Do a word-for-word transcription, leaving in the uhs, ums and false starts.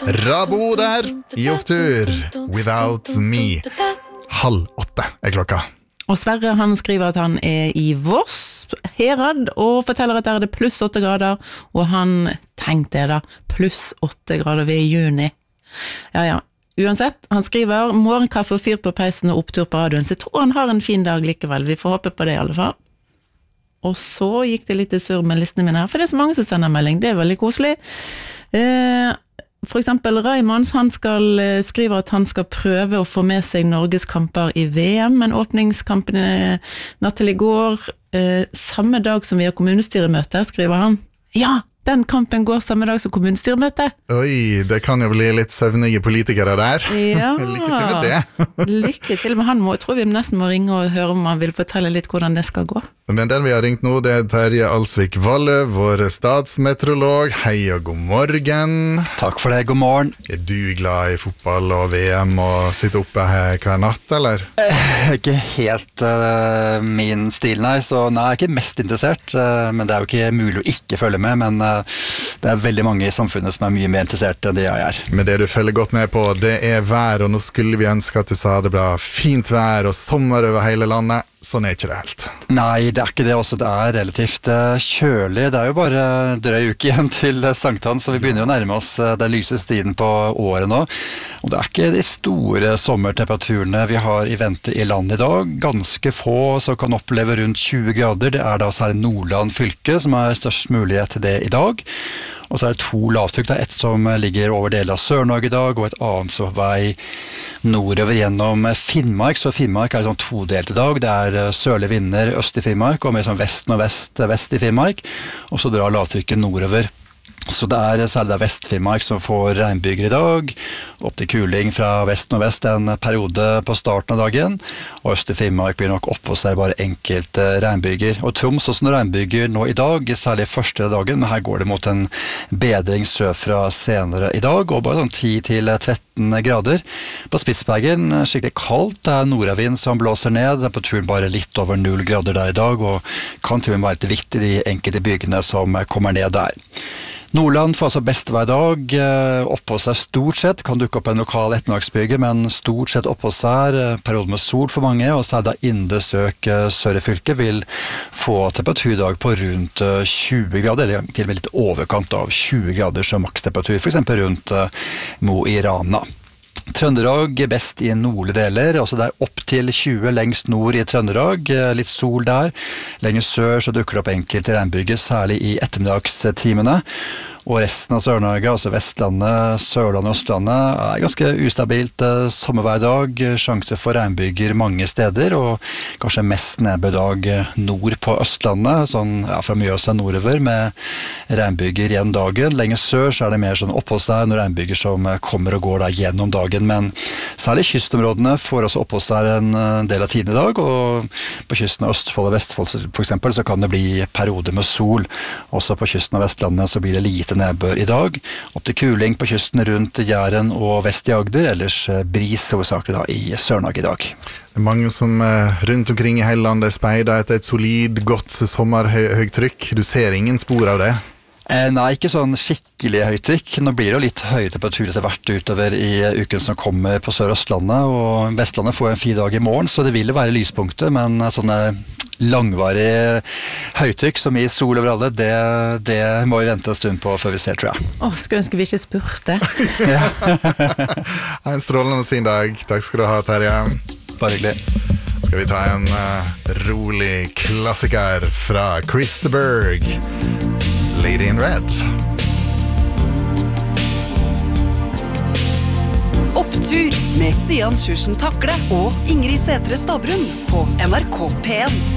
Rabo der, i opptur, Without Me. Halv åtte er klokka. Og Sverre han skriver at han er i Voss, Herad, og forteller at der er det pluss åtte grader, og han tenkte det da, pluss åtte grader ved juni. Ja, ja. Uansett, han skriver morgenkaffe og fyr på peisen og opptur på radioen, så jeg tror han har en fin dag likevel. Vi får håpe på det i alle fall. Og så gikk det litt i surr med listene mine her, for det er så mange som sender melding, det er veldig koselig. Eh, for eksempel Raymond, han skal skrive at han skal prøve å få med seg Norges kamper i V M, men åpningskampene natt til i går, eh, samme dag som vi har kommunestyremøte, skriver han. Ja, den kampen går samme dag som kommunestyremøte. Oi, det kan jo bli litt søvnige politikere der. Ja. Lykke til med det. Lykke til, men han må, jeg tror vi nesten må ringe og høre om han vil fortelle litt hvordan det skal gå. Men den vi har ringt nå, det er Terje Alsvik Valle, vår statsmeteorolog. Hei og god morgen. Takk for det, god morgen. Er du glad i fotball og V M og sitte oppe her hver natt, eller? Eh, ikke helt uh, min stil, nei, så nei, jeg er ikke mest interessert, uh, men det er jo ikke mulig å ikke følge med, men uh, det er veldig mange i samfunnet som er mye mer interessert enn det jeg er. Men det du følger godt med på, det er vær, og nå skulle vi ønske at du sa det blir fint vær og sommer over hele landet. Sånn er ikke det helt. Nei, det er ikke det også. Det er relativt kjølig. Det er jo bare drøy uke igjen til sankthans, så vi begynner å nærme oss den lyseste tiden på året nå. Og det er ikke de store sommertemperaturene vi har i vente i landet i dag. Ganske få som kan oppleve rundt tjue grader. Det er da særlig Nordland fylke som er størst mulighet til det i dag. Og så er det to lavtrykk, det er et som ligger over deler av Sør-Norge i dag, og et annet som er på vei nordover gjennom Finnmark. Så Finnmark er sånn todelt i dag. Det er sørlige vinder øst i Finnmark, og mer sånn vest og vest, vest i Finnmark. Og så drar lavtrykket nordover. Så det er særlig der Vest-Finnmark som får regnbyger i dag, opp til kuling fra vest og vest en periode på starten av dagen, og øst i Finnmark blir nok oppe hos der bare enkelte regnbyger. Og Troms også noen regnbyger nå i dag, særlig første dagen, men her går det mot en bedring sørfra senere i dag, og bare sånn ti til tretten grader. På Spitsbergen skikkelig kaldt, det er nordavind som blåser ned, temperaturen bare litt over null grader der i dag, og kan til og med være litt vitt i de enkelte bygene som kommer ned der. Nordland får altså best hver dag, oppå seg stort sett, kan dukke opp en lokal ettermiddagsbyge, men stort sett oppå seg, periode med sol for mange, og særlig da indre strøk sør i fylket vil få temperatur i dag på rundt tjue grader, eller til og med litt overkant av tjue grader som makstemperatur, for eksempel rundt Mo i Rana. Trøndelag best i nordlige deler, altså der opp til tjue lengst nord i Trøndelag, litt sol der. Lenger sør så dukker det opp enkelte regnbyger, særlig i ettermiddagstimene. Og resten av Sør-Norge, altså Vestlandet, Sørlandet og Østlandet, er ganske ustabilt sommer hver dag. Sjanse for regnbyger mange steder, og kanskje mest nedbørdag nord på Østlandet, sånn ja, fra Mjøsa nordover, med regnbyger gjennom dagen. Lenger sør så er det mer sånn oppå seg, noen regnbyger som kommer og går da gjennom dagen, men særlig kystområdene får også oppå seg en del av tiden i dag, og på kysten av Østfold og Vestfold for eksempel, så kan det bli perioder med sol. Også på kysten av Vestlandet så blir det lite nedbør i dag, opp til kuling på kysten rundt Jæren og vest i Agder, ellers bris hovedsakelig da i Sør-Norge i dag. Det er mange som rundt omkring i hele landet speider etter et solid, godt sommerhøytrykk. Du ser ingen spor av det? Eh, nei, ikke sånn skikkelig høytrykk. Nå blir det jo litt høy temperatur etter hvert utover i uken som kommer på Sør-Østlandet, og Vestlandet får en fin dag i morgen, så det vil jo være lyspunktet, men sånne langvarig høytrykk som i sol over alle, det, det må vi vente en stund på før vi ser, tror jeg. Åh, skulle ønske vi ikke spurte. En strålende fin dag. Takk skal du ha, Terje. Bare hyggelig. Skal vi ta en uh, rolig klassiker fra Chris de Burgh, Lady in Red. Opptur med Stian Sjursen Takle og Ingrid Sætre Stavrum på N R K P en.